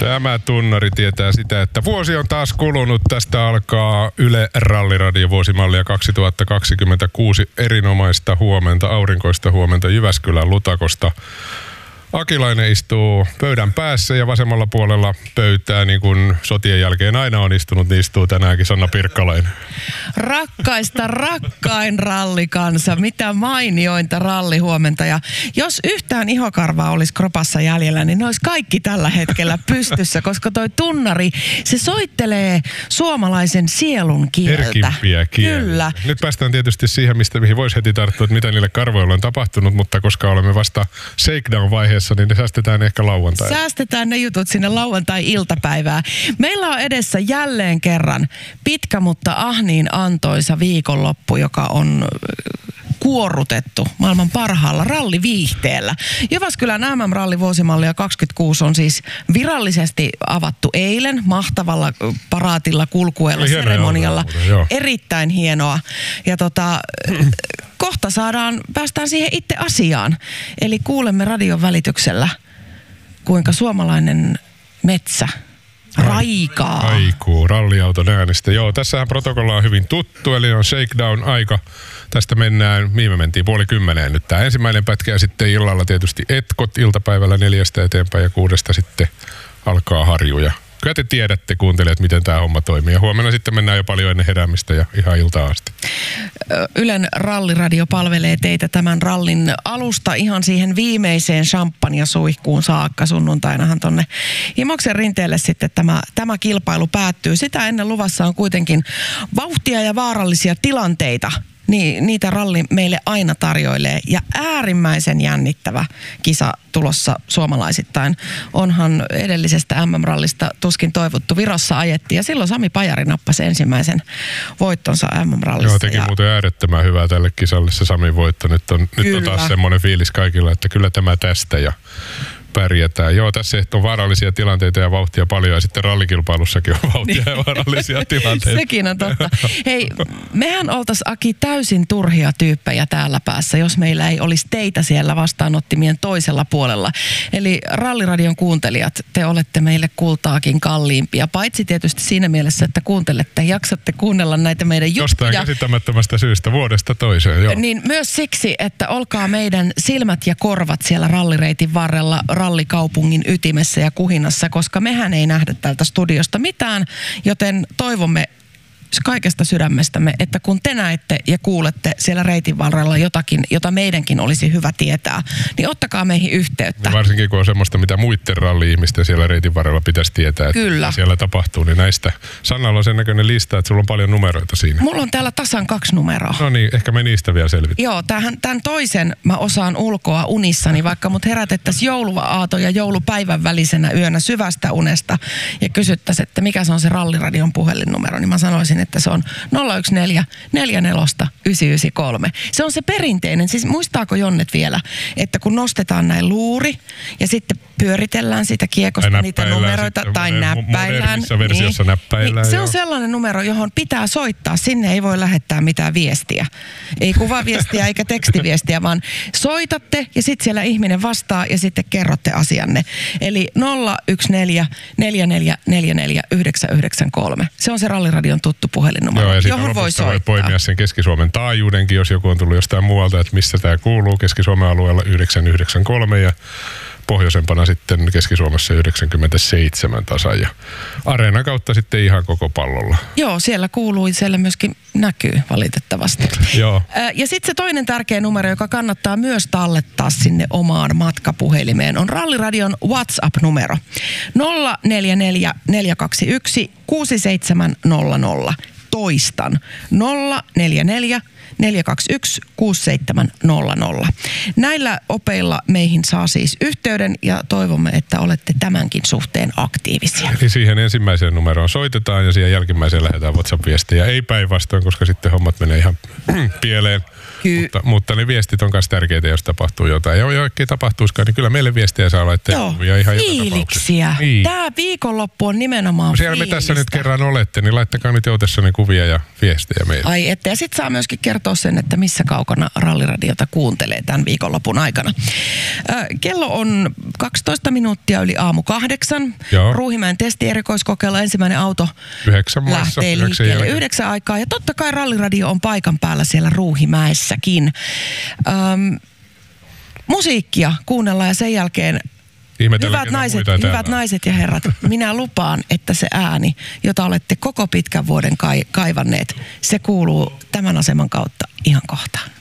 Tämä tunnari tietää sitä, että vuosi on taas kulunut. Tästä alkaa Yle Ralliradio vuosimallia 2026. Erinomaista huomenta, aurinkoista huomenta Jyväskylän Lutakosta. Akilainen istuu pöydän päässä ja vasemmalla puolella pöytää, niin kuin sotien jälkeen aina on istunut, niin istuu tänäänkin Sanna Pirkkalainen. Rakkaista rakkain rallikansa, mitä mainiointa rallihuomenta. Ja jos yhtään ihokarvaa olisi kropassa jäljellä, niin ne olisi kaikki tällä hetkellä pystyssä, koska toi tunnari, se soittelee suomalaisen sielun kieltä. Herkimpiä kieliä. Kyllä. Nyt päästään tietysti siihen, mihin voisi heti tarttua, että mitä niille karvoilla on tapahtunut, mutta koska olemme vasta shakedown-vaiheessa, niin ne säästetään ehkä lauantaina. Säästetään ne jutut sinne lauantai-iltapäivään. Meillä on edessä jälleen kerran pitkä, mutta ahniin antoisa viikonloppu, joka on kuorrutettu maailman parhaalla ralliviihteellä. Jyväskylän MM-ralli vuosimallia 26 on siis virallisesti avattu eilen mahtavalla paraatilla, kulkueella, seremonialla. Erittäin hienoa. Ja kohta päästään siihen itse asiaan. Eli kuulemme radion välityksellä, kuinka suomalainen metsä raikaa. Kaikuu, ralliauton äänestä. Joo, tässähän protokolla on hyvin tuttu, eli on shakedown-aika. Tästä mennään, mihin me mentiin, 9:30 nyt tämä ensimmäinen pätkä, ja sitten illalla tietysti etkot iltapäivällä 4 eteenpäin, ja 6 sitten alkaa harjuja. Kyllä te tiedätte, kuuntelijat, miten tämä homma toimii. Ja huomenna sitten mennään jo paljon ennen heräämistä ja ihan iltaan asti. Ylen ralliradio palvelee teitä tämän rallin alusta ihan siihen viimeiseen champagne-suihkuun saakka. Sunnuntainahan tonne Imoksen rinteelle sitten tämä kilpailu päättyy. Sitä ennen luvassa on kuitenkin vauhtia ja vaarallisia tilanteita. Niitä ralli meille aina tarjoilee, ja äärimmäisen jännittävä kisa tulossa suomalaisittain. Onhan edellisestä MM-rallista tuskin toivottu. Virossa ajettiin, ja silloin Sami Pajari nappasi ensimmäisen voittonsa MM-rallissa. Joo, teki muuten äärettömän hyvää tälle kisalle se Samin voitto. Nyt on taas semmoinen fiilis kaikilla, että kyllä tämä tästä ja pärjätään. Joo, tässä on vaarallisia tilanteita ja vauhtia paljon, ja sitten rallikilpailussakin on vauhtia ja vaarallisia tilanteita. Sekin on totta. Hei, mehän oltaisiin, Aki, täysin turhia tyyppejä täällä päässä, jos meillä ei olisi teitä siellä vastaanottimien toisella puolella. Eli Ralliradion kuuntelijat, te olette meille kultaakin kalliimpia, paitsi tietysti siinä mielessä, että kuuntelette, jaksatte kuunnella näitä meidän juttuja. Jostain käsittämättömästä syystä vuodesta toiseen, joo. Niin myös siksi, että olkaa meidän silmät ja korvat siellä rallireitin varrella, rallikaupungin ytimessä ja kuhinassa, koska mehän ei nähdä tältä studiosta mitään, joten toivomme kaikesta sydämestämme, että kun te näette ja kuulette siellä reitin varrella jotakin, jota meidänkin olisi hyvä tietää, niin ottakaa meihin yhteyttä. Ja varsinkin kun on semmoista, mitä muiden ralli-ihmisten siellä reitin varrella pitäisi tietää, että kyllä, siellä tapahtuu, niin näistä. Sannalla on sen näköinen lista, että sulla on paljon numeroita siinä. Mulla on täällä tasan 2 numeroa. No niin, ehkä me niistä vielä selvitään. Joo, tämän toisen mä osaan ulkoa unissani, vaikka mut herätettäisiin jouluaaton ja joulupäivän välisenä yönä syvästä unesta ja kysyttäisiin, että mikä se on se Ralliradion puhelinnumero, niin mä sanoisin, että se on 014 44 993. Se on se perinteinen, siis muistaako Jonnet vielä, että kun nostetaan näin luuri ja sitten pyöritellään sitä kiekosta niitä numeroita tai näppäillään. Modernissa versiossa näppäillään. Niin se on sellainen numero, johon pitää soittaa. Sinne ei voi lähettää mitään viestiä. Ei kuvaviestiä eikä tekstiviestiä, vaan soitatte ja sitten siellä ihminen vastaa ja sitten kerrotte asianne. Eli 014 44 993. Se on se Ralliradion tuttu puhelinnumero, johon voi soittaa. Voi poimia sen Keski-Suomen taajuudenkin, jos joku on tullut jostain muualta, että missä tämä kuuluu. Keski-Suomen alueella 993 ja pohjoisempana sitten Keski-Suomessa 97 tasan ja Areenan kautta sitten ihan koko pallolla. Joo, siellä kuuluu, siellä myöskin näkyy valitettavasti. Joo. Ja sitten se toinen tärkeä numero, joka kannattaa myös tallettaa sinne omaan matkapuhelimeen, on Ralliradion WhatsApp-numero 044 421 6700. Toistan 044 421 6700. Näillä opeilla meihin saa siis yhteyden ja toivomme, että olette tämänkin suhteen aktiivisia. Eli siihen ensimmäiseen numeroon soitetaan ja siihen jälkimmäiseen lähdetään WhatsApp-viestejä. Ei päinvastoin, koska sitten hommat menee ihan pieleen. Mutta ne viestit on myös tärkeitä, jos tapahtuu jotain. Ja oikein tapahtuisikaan, niin kyllä meille viestiä saa laittaa. Joo, ihan fiiliksiä. Niin. Tämä viikonloppu on nimenomaan siellä fiilistä. me tässä nyt kerran olette, niin laittakaa nyt joutessanne kuvia ja viestejä meille. Ai että, ja sitten saa myöskin kertoa sen, että missä kaukana Ralliradiota kuuntelee tämän viikonlopun aikana. Kello on 12 minuuttia yli aamu 8. Joo. Ruuhimäen testierikoiskokeilla ensimmäinen auto 9 maissa, lähtee 9 liikkeelle jälkeen. 9 aikaa. Ja totta kai Ralliradio on paikan päällä siellä Ruuhimäessäkin. Musiikkia kuunnellaan ja sen jälkeen hyvät naiset ja herrat, minä lupaan, että se ääni, jota olette koko pitkän vuoden kaivanneet, se kuuluu tämän aseman kautta ihan kohtaan.